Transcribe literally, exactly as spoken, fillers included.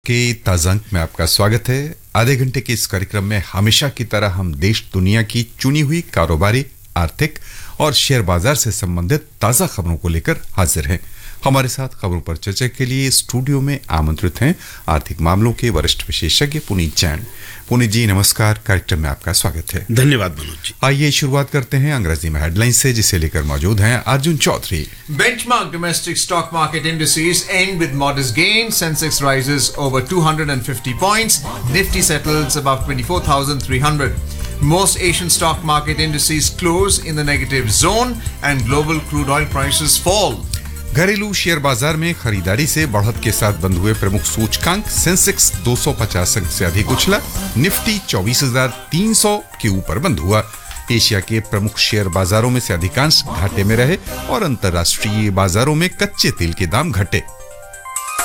के ताज़ा अंक में आपका स्वागत है। आधे घंटे के इस कार्यक्रम में हमेशा की तरह हम देश दुनिया की चुनी हुई कारोबारी, आर्थिक और शेयर बाजार से संबंधित ताज़ा खबरों को लेकर हाजिर हैं। हमारे साथ खबरों पर चर्चा के लिए स्टूडियो में आमंत्रित हैं आर्थिक मामलों के वरिष्ठ विशेषज्ञ पुनीत जैन। पुनीत जी नमस्कार, कार्यक्रम में आपका स्वागत है। धन्यवाद मनोज जी। आइए शुरुआत करते हैं अंग्रेजी में हेडलाइन से, जिसे लेकर मौजूद हैं Arjun Chaudhary. Benchmark domestic stock market indices end with modest gains. Sensex rises over two hundred fifty points. Nifty settles above twenty-four thousand three hundred. Most Asian stock market indices close in the negative zone and global crude oil prices fall. घरेलू share बाजार में खरीदारी से बढ़त के साथ बंद हुए प्रमुख सूचकांक। सेंसेक्स दो सौ पचास अंक से अधिक उछला। निफ्टी चौबीस हजार तीन सौ के ऊपर बंद हुआ। एशिया के प्रमुख शेयर बाजारों में से अधिकांश घाटे में रहे और अंतर्राष्ट्रीय बाजारों में कच्चे तेल के दाम घटे।